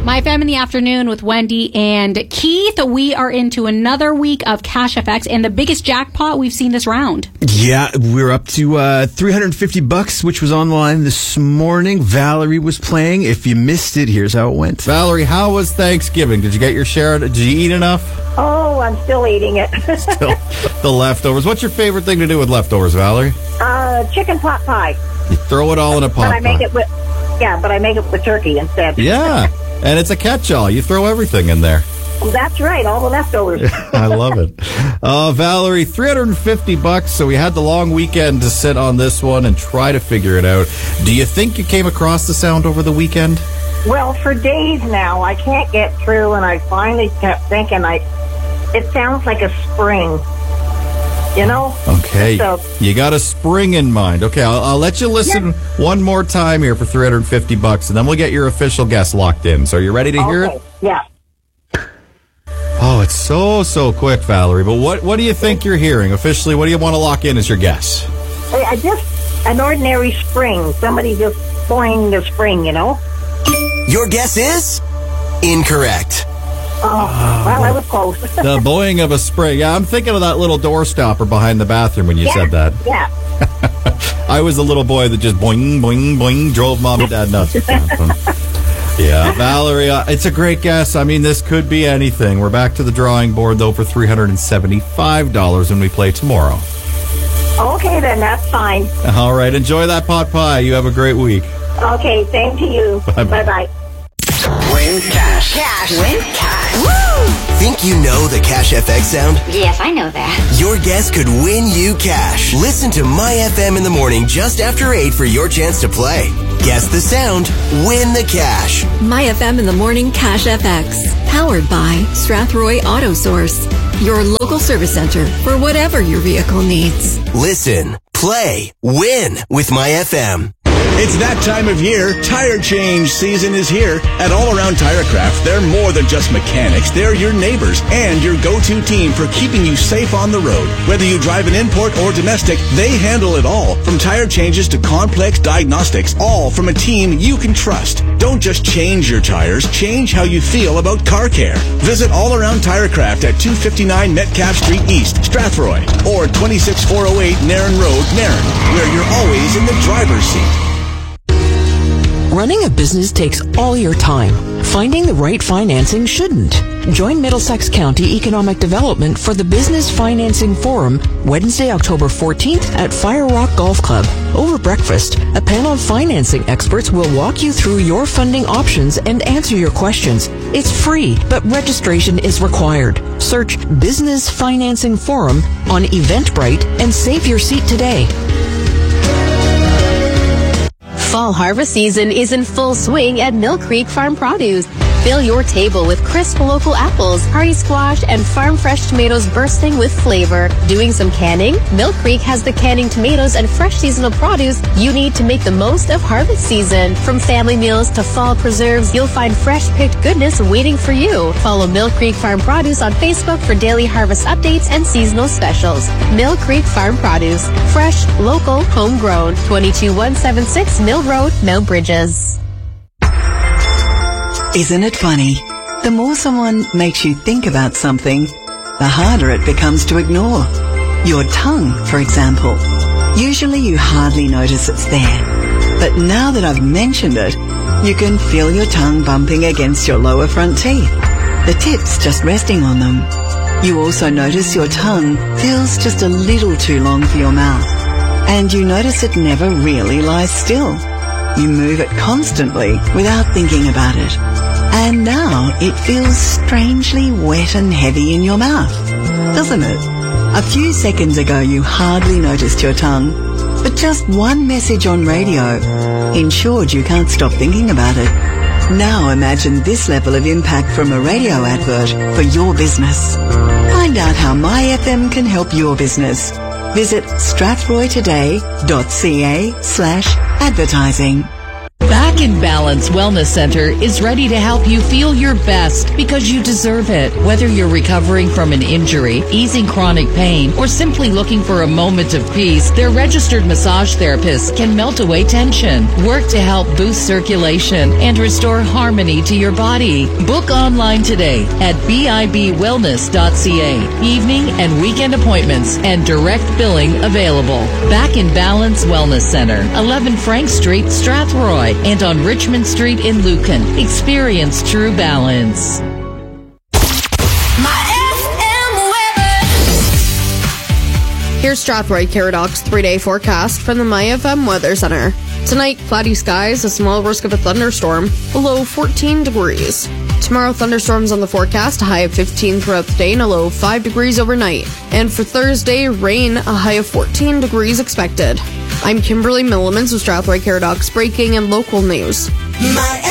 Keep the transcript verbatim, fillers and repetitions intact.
My Fam in the Afternoon with Wendy and Keith. We are into another week of Cash F X and the biggest jackpot we've seen this round. Yeah, we're up to uh, three hundred fifty bucks, which was on the line this morning. Valerie was playing. If you missed it, here's how it went. Valerie, how was Thanksgiving? Did you get your share? Did you eat enough? Oh, I'm still eating it. Still, the leftovers. What's your favorite thing to do with leftovers, Valerie? Uh, chicken pot pie. You throw it all in a pot But I make pie. it with, yeah, but I make it with turkey instead. Yeah, and it's a catch-all. You throw everything in there. That's right, all the leftovers. I love it. Uh, Valerie, three hundred fifty bucks, so we had the long weekend to sit on this one and try to figure it out. Do you think you came across the sound over the weekend? Well, for days now, I can't get through, and I finally kept thinking, I, it sounds like a spring. You know? Okay. So, you got a spring in mind. Okay, I'll, I'll let you listen yeah. one more time here for three hundred fifty bucks, and then we'll get your official guess locked in. So are you ready to hear okay. it? Yeah. Oh, it's so, so quick, Valerie. But what, what do you think you're hearing? Officially, what do you want to lock in as your guess? I I just, an ordinary spring. Somebody just blowing the spring, you know? Your guess is incorrect. Oh, well, I was close. The blowing of a spring. Yeah, I'm thinking of that little door stopper behind the bathroom when you yeah, said that. Yeah. I was the little boy that just boing, boing, boing, drove mom and dad nuts. Yeah, Valerie, uh, it's a great guess. I mean, this could be anything. We're back to the drawing board, though, for three hundred seventy-five dollars when we play tomorrow. Okay, then, that's fine. All right, enjoy that pot pie. You have a great week. Okay, same to you. Bye-bye. Bye-bye. Win cash. Cash. Win cash. Woo! Think you know the Cash F X sound? Yes, I know that. Your guess could win you cash. Listen to My F M in the morning just after eight for your chance to play. Guess the sound, win the cash. My F M in the morning Cash F X. Powered by Strathroy Auto Source. Your local service center for whatever your vehicle needs. Listen, play, win with My F M. It's that time of year. Tire change season is here. At All Around Tirecraft, they're more than just mechanics. They're your neighbors and your go-to team for keeping you safe on the road. Whether you drive an import or domestic, they handle it all. From tire changes to complex diagnostics, all from a team you can trust. Don't just change your tires, change how you feel about car care. Visit All Around Tirecraft at two fifty-nine Metcalf Street East, Strathroy, or twenty-six four oh eight Nairn Road, Nairn, where you're always in the driver's seat. Running a business takes all your time. Finding the right financing shouldn't. Join Middlesex County Economic Development for the Business Financing Forum Wednesday, October fourteenth at Fire Rock Golf Club. Over breakfast, a panel of financing experts will walk you through your funding options and answer your questions. It's free, but registration is required. Search Business Financing Forum on Eventbrite and save your seat today. Fall harvest season is in full swing at Mill Creek Farm Produce. Fill your table with crisp local apples, hearty squash, and farm fresh tomatoes bursting with flavor. Doing some canning? Mill Creek has the canning tomatoes and fresh seasonal produce you need to make the most of harvest season. From family meals to fall preserves, you'll find fresh picked goodness waiting for you. Follow Mill Creek Farm Produce on Facebook for daily harvest updates and seasonal specials. Mill Creek Farm Produce. Fresh, local, homegrown. twenty-two one seventy-six Mill Road, Mount Bridges. Isn't it funny? The more someone makes you think about something, the harder it becomes to ignore. Your tongue, for example. Usually you hardly notice it's there. But now that I've mentioned it, you can feel your tongue bumping against your lower front teeth. The tips just resting on them. You also notice your tongue feels just a little too long for your mouth. And you notice it never really lies still. You move it constantly without thinking about it. And now it feels strangely wet and heavy in your mouth, doesn't it? A few seconds ago you hardly noticed your tongue, but just one message on radio ensured you can't stop thinking about it. Now imagine this level of impact from a radio advert for your business. Find out how My F M can help your business. Visit strathroytoday.ca slash advertising. Back Back in Balance Wellness Center is ready to help you feel your best because you deserve it. Whether you're recovering from an injury, easing chronic pain, or simply looking for a moment of peace, their registered massage therapists can melt away tension, work to help boost circulation, and restore harmony to your body. Book online today at B I B wellness dot C A. Evening and weekend appointments and direct billing available. Back in Balance Wellness Center, eleven Frank Street, Strathroy, and on Richmond Street in Lucan. Experience true balance. Here's Strathroy Caradox three-day forecast from the MyFM Weather Center. Tonight, cloudy skies, a small risk of a thunderstorm, a low of fourteen degrees. Tomorrow, thunderstorms on the forecast, a high of fifteen throughout the day and a low of five degrees overnight. And for Thursday, rain, a high of fourteen degrees expected. I'm Kimberly Millimans with Strathroy Caradox breaking and local news. My